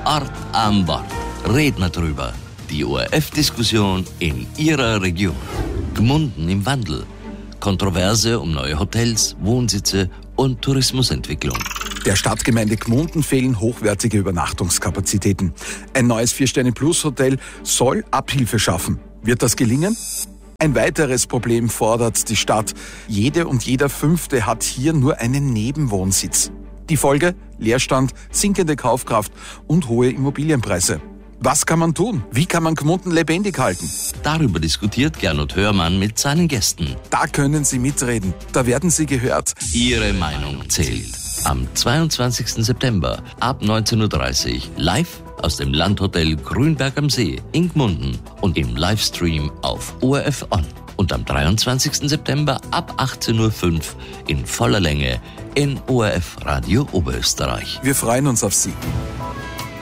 Ort am Wort. Reden wir drüber. Die ORF-Diskussion in Ihrer Region. Gmunden im Wandel. Kontroverse um neue Hotels, Wohnsitze und Tourismusentwicklung. Der Stadtgemeinde Gmunden fehlen hochwertige Übernachtungskapazitäten. Ein neues 4-Sterne-Plus-Hotel soll Abhilfe schaffen. Wird das gelingen? Ein weiteres Problem fordert die Stadt. Jede und jeder Fünfte hat hier nur einen Nebenwohnsitz. Die Folge? Leerstand, sinkende Kaufkraft und hohe Immobilienpreise. Was kann man tun? Wie kann man Gmunden lebendig halten? Darüber diskutiert Gernot Hörmann mit seinen Gästen. Da können Sie mitreden. Da werden Sie gehört. Ihre Meinung zählt. Am 22. September ab 19.30 Uhr live aus dem Landhotel Grünberg am See in Gmunden und im Livestream auf ORF On. Und am 23. September ab 18.05 Uhr in voller Länge in ORF Radio Oberösterreich. Wir freuen uns auf Sie.